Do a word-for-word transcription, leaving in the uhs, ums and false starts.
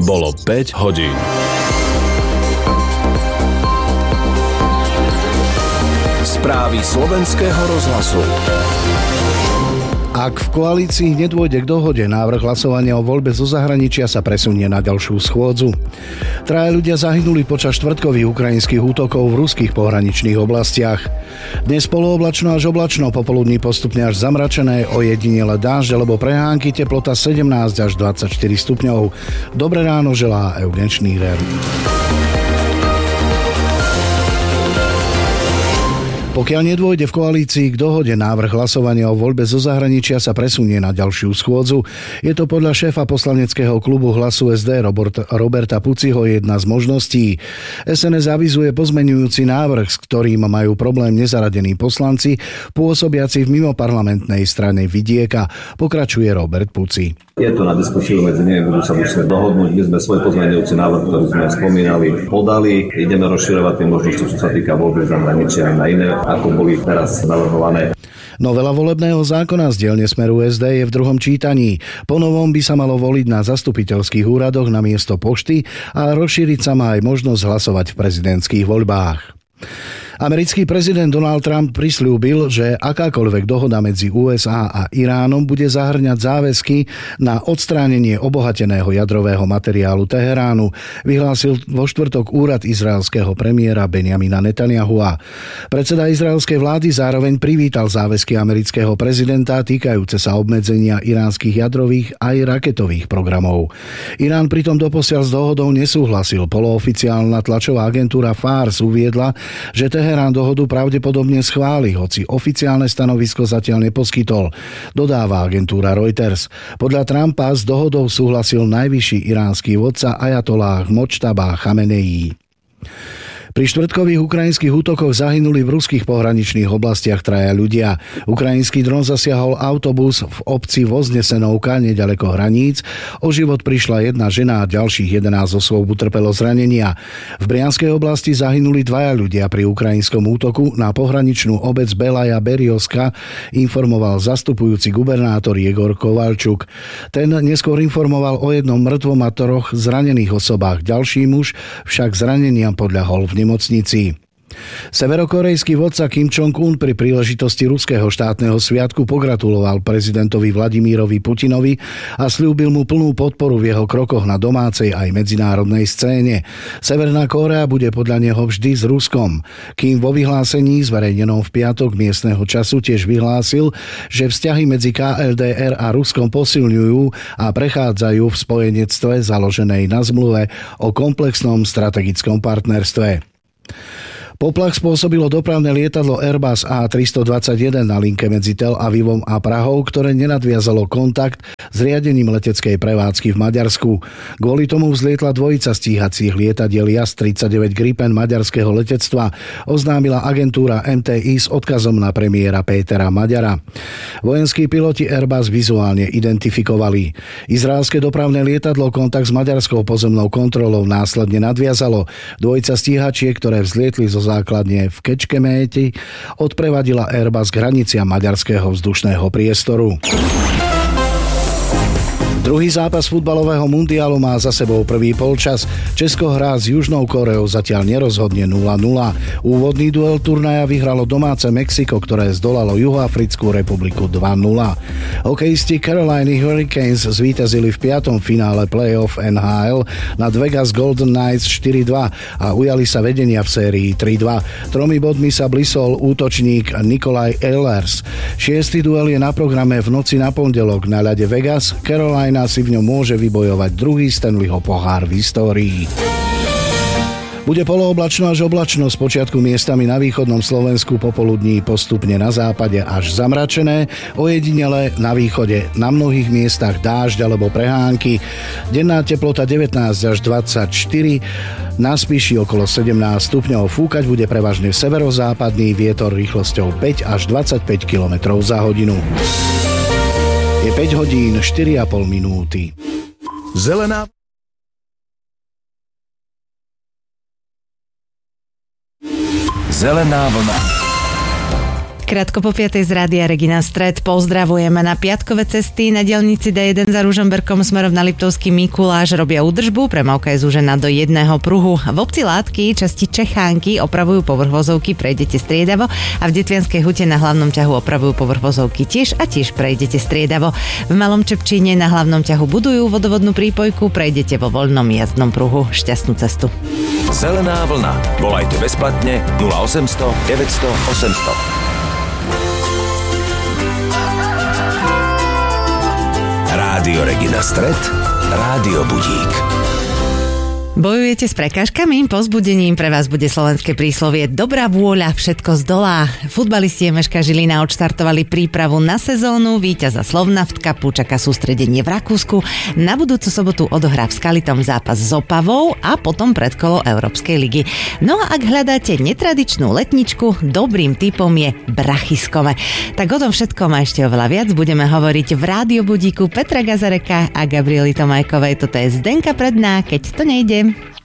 Bolo päť hodín. Správy slovenského rozhlasu. Ak v koalícii nedôjde k dohode, návrh hlasovania o voľbe zo zahraničia sa presunie na ďalšiu schôdzu. Traja ľudia zahynuli počas štvrtkových ukrajinských útokov v ruských pohraničných oblastiach. Dnes polooblačno až oblačno, popoludní postupne až zamračené, ojedinele dážď alebo prehánky, teplota sedemnásť až dvadsaťštyri stupňov. Dobré ráno želá Eugen Schneider. Pokiaľ nedôjde v koalícii k dohode, návrh hlasovania o voľbe zo zahraničia sa presunie na ďalšiu schôdzu. Je to podľa šéfa poslaneckého klubu Hlasu es dé Robert, Roberta Puciho jedna z možností. es en es avizuje pozmeňujúci návrh, s ktorým majú problém nezaradení poslanci, pôsobiaci v mimoparlamentnej strane Vidieka. Pokračuje Robert Puci. Je to na diskusiu medzi nimi, budú sa musieť dohodnúť. My sme svoj pozmeňujúci návrh, ktorý sme spomínali, podali. Ideme rozširovať tie možnosti, čo sa týka voľby zahraničia na iné, ako boli teraz navrhované. Novela volebného zákona z dielne Smeru es dé je v druhom čítaní. Po novom by sa malo voliť na zastupiteľských úradoch namiesto pošty a rozšíriť sa má aj možnosť hlasovať v prezidentských voľbách. Americký prezident Donald Trump prisľúbil, že akákoľvek dohoda medzi ú es á a Iránom bude zahŕňať záväzky na odstránenie obohateného jadrového materiálu Teheránu, vyhlásil vo štvrtok úrad izraelského premiéra Benjamina Netanyahua. Predseda izraelskej vlády zároveň privítal záväzky amerického prezidenta týkajúce sa obmedzenia iránskych jadrových aj raketových programov. Irán pritom doposiaľ s dohodou nesúhlasil. Polooficiálna tlačová agentúra Fars uviedla, že Teherán dohodu pravdepodobne schváli, hoci oficiálne stanovisko zatiaľ neposkytol, dodáva agentúra Reuters. Podľa Trumpa s dohodou súhlasil najvyšší iránsky vodca ajatolláh Mojtaba Chameneí. Pri štvrtkových ukrajinských útokoch zahynuli v ruských pohraničných oblastiach traja ľudia. Ukrajinský dron zasiahol autobus v obci Voznesenovka neďaleko hraníc. O život prišla jedna žena a ďalších jedenásť osôb utrpelo zranenia. V Brianskej oblasti zahynuli dvaja ľudia pri ukrajinskom útoku na pohraničnú obec Belaja Berioska, informoval zastupujúci gubernátor Jegor Kovalčuk. Ten neskôr informoval o jednom mŕtvom a troch zranených osobách. Ďalší muž však zraneniam podľahol v nemocnici. Severokorejský vodca Kim Jong-un pri príležitosti ruského štátneho sviatku pogratuloval prezidentovi Vladimírovi Putinovi a sľúbil mu plnú podporu v jeho krokoch na domácej aj medzinárodnej scéne. Severná Kórea bude podľa neho vždy s Ruskom. Kim vo vyhlásení zverejnenom v piatok miestneho času tiež vyhlásil, že vzťahy medzi ká el dé er a Ruskom posilňujú a prechádzajú v spojenectve založenej na zmluve o komplexnom strategickom partnerstve. Poplach spôsobilo dopravné lietadlo Airbus á tristodvadsaťjeden na linke medzi Tel Avivom a Prahou, ktoré nenadviazalo kontakt s riadením leteckej prevádzky v Maďarsku. Kvôli tomu vzlietla dvojica stíhacích lietadiel Jas tridsaťdeväť Gripen maďarského letectva, oznámila agentúra em té í s odkazom na premiéra Pétera Maďara. Vojenskí piloti Airbus vizuálne identifikovali. Izraelské dopravné lietadlo kontakt s maďarskou pozemnou kontrolou následne nadviazalo. Dvojica stíhačiek, ktoré vzlietli zo základne v Kečkeméti, odprevadila Airbus k hraniciam maďarského vzdušného priestoru. Druhý zápas futbalového mundiálu má za sebou prvý polčas. Česko hrá s Južnou Kóreou zatiaľ nerozhodne nula nula. Úvodný duel turnaja vyhralo domáce Mexiko, ktoré zdolalo Juhoafrickú republiku dva nula. Hokejisti Carolina Hurricanes zvíťazili v piatom finále playoff en há el nad Vegas Golden Knights štyri dva a ujali sa vedenia v sérii tri dva. Tromi bodmi sa blisol útočník Nikolaj Ehlers. Šiestý duel je na programe v noci na pondelok na ľade Vegas. Carolina si v ňom môže vybojovať druhý Stanleyho pohár v histórii. Bude polooblačno až oblačno, spočiatku miestami na východnom Slovensku, popoludní postupne na západe až zamračené, ojedinele na východe na mnohých miestach dážď alebo prehánky. Denná teplota devätnásť až dvadsaťštyri, na Spiši okolo sedemnásť stupňov, fúkať bude prevažne severozápadný vietor rýchlosťou päť až dvadsaťpäť kilometrov za hodinu. Je päť hodín štyri a pol minúty. Zelená Zelená vlna. Krátko po piatej z Rádia Regina Stred pozdravujeme. Na piatkové cesty na diaľnici dé jeden za Ružomberkom smerom na Liptovský Mikuláš robia údržbu, premávka je zúžená do jedného pruhu. V obci Látky časti Čechánky opravujú povrch vozovky, prejdete striedavo a v Detvianskej hute na hlavnom ťahu opravujú povrch vozovky tiež a tiež prejdete striedavo. V Malom Čepčíne na hlavnom ťahu budujú vodovodnú prípojku, prejdete vo voľnom jazdnom pruhu. Šťastnú cestu. Zelená vlna. Volajte bezplatne nula osemsto deväťsto osemsto. Rádio Regina Stred, Rádio Budík. Bojujete s prekážkami? Pozbudením pre vás bude slovenské príslovie Dobrá vôľa, všetko zdolá. Futbalisti em es ká Žilina odštartovali prípravu na sezónu. Víťaza Slovnaft Cupu čaká sústredenie v Rakúsku. Na budúcu sobotu odohrá v Skalitom zápas s Opavou a potom predkolo Európskej ligy. No a ak hľadáte netradičnú letničku, dobrým tipom je Brachyskome. Tak o tom všetkom a ešte oveľa viac budeme hovoriť v Rádio Budíku Petra Gazareka a Gabriely Tomajkovej. Toto je Zdenka Predná, keď to nejde.